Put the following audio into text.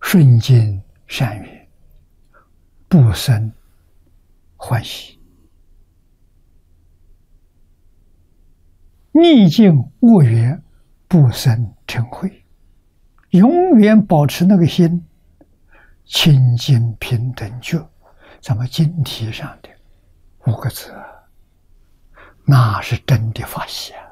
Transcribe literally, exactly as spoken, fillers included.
顺境善缘，不生欢喜；逆境恶缘，不生嗔恚。永远保持那个心清净平等觉，咱们经题上的五个字，那是真的法喜啊！